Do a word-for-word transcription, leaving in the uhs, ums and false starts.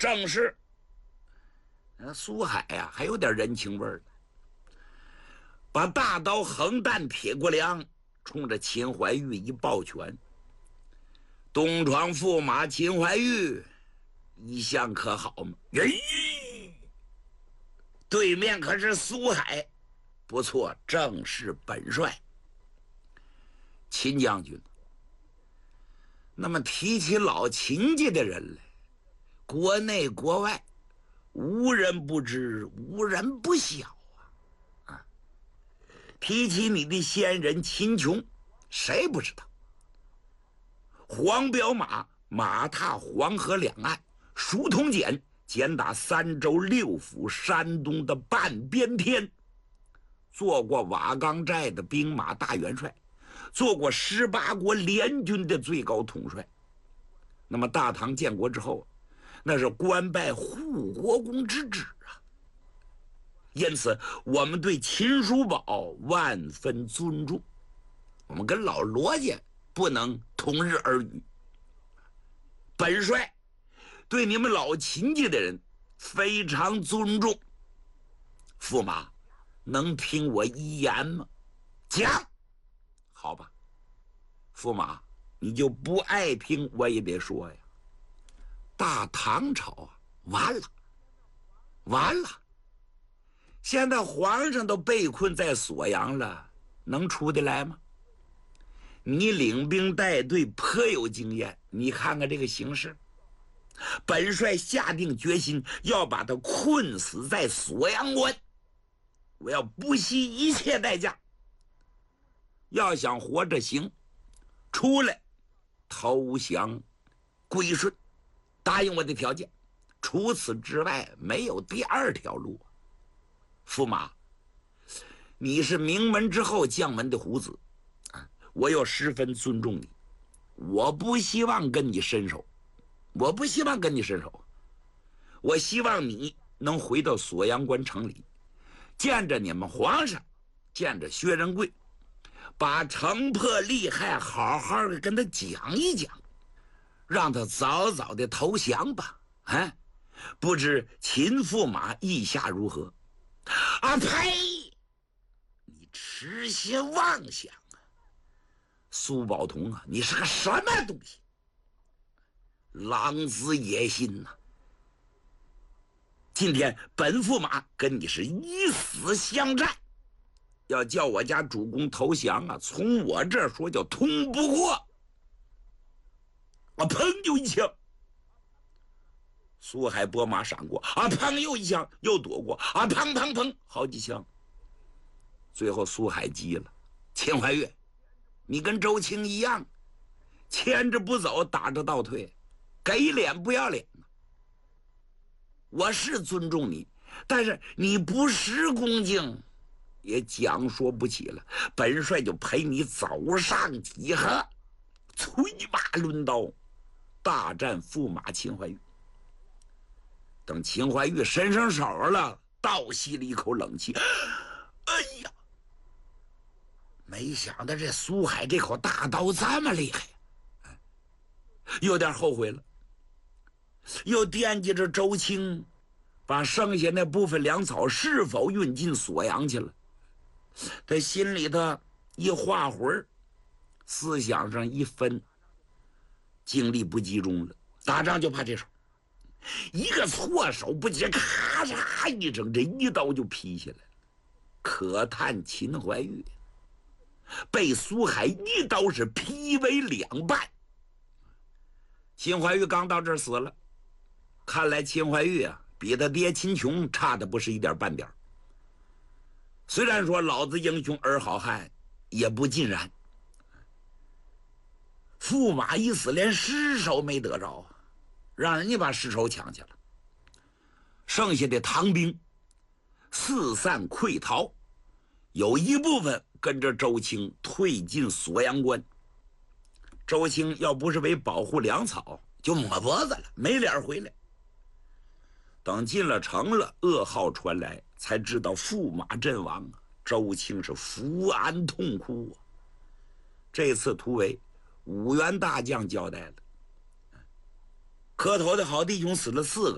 正是。呃，苏海呀、啊，还有点人情味儿，把大刀横担铁国梁冲着秦怀玉一抱拳。东床驸马秦怀玉，一向可好吗？咦，对面可是苏海，不错，正是本帅。秦将军，那么提起老秦家的人来，国内国外无人不知，无人不晓啊！啊，提起你的先人秦琼，谁不知道？黄骠马，马踏黄河两岸，书通简，简打三州六府山东的半边天，做过瓦岗寨的兵马大元帅，做过十八国联军的最高统帅。那么大唐建国之后，那是官拜护国公之职啊。因此我们对秦叔宝万分尊重，我们跟老罗家不能同日而语。本帅对你们老秦家的人非常尊重，驸马能听我一言吗？讲。好吧，驸马你就不爱听我也得说呀。大唐朝啊，完了完了，现在皇上都被困在锁阳了，能出得来吗？你领兵带队颇有经验，你看看这个形势，本帅下定决心要把他困死在锁阳关，我要不惜一切代价，要想活着行，出来投降归顺，答应我的条件，除此之外没有第二条路。驸马，你是名门之后将门的虎子，我又十分尊重你，我不希望跟你伸手，我不希望跟你伸手，我希望你能回到锁阳关城里，见着你们皇上，见着薛仁贵，把城破利害好好的跟他讲一讲，让他早早的投降吧。啊，不知秦驸马意下如何？啊呸！你痴心妄想啊！苏宝同啊，你是个什么东西？狼子野心呐、啊！今天本驸马跟你是以死相战，要叫我家主公投降啊，从我这儿说叫通不过。我砰就一枪，苏海拨马闪过，啊砰又一枪，又躲过，啊砰砰砰好几枪。最后苏海急了，秦怀玉，你跟周青一样，牵着不走，打着倒退，给脸不要脸。我是尊重你，但是你不识恭敬，也讲说不起了。本帅就陪你走上几合，催马抡刀，大战驸马秦怀玉。等秦怀玉伸上手了，倒吸了一口冷气，哎呀，没想到这苏海这口大刀这么厉害，有点后悔了，又惦记着周青把剩下那部分粮草是否运进锁阳去了，他心里头一画魂，思想上一分，精力不集中了，打仗就怕这手，一个错手不及，咔嚓一声，这一刀就劈下来了。可叹秦怀玉被苏海一刀是劈为两半。秦怀玉刚到这儿死了，看来秦怀玉啊，比他爹秦琼差的不是一点半点。虽然说老子英雄儿好汉，也不尽然。驸马一死，连尸首没得着，让人家把尸首抢去了。剩下的唐兵四散溃逃，有一部分跟着周青退进锁阳关。周青要不是为保护粮草，就抹脖子了，没脸回来。等进了城了，噩耗传来，才知道驸马阵亡啊！周青是伏案痛哭啊！这次突围，五员大将交代了，磕头的好弟兄死了四个。